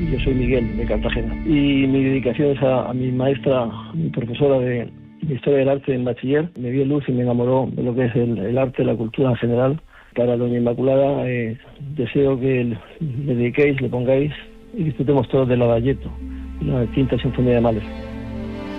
y yo soy Miguel, de Cartagena. Y mi dedicación es a mi maestra, mi profesora de Historia del Arte en bachiller. Me dio luz y me enamoró de lo que es el arte, la cultura en general. Para Doña Inmaculada deseo que le dediquéis, le pongáis y disfrutemos todos del Adagietto, la quinta sinfonía de Mahler.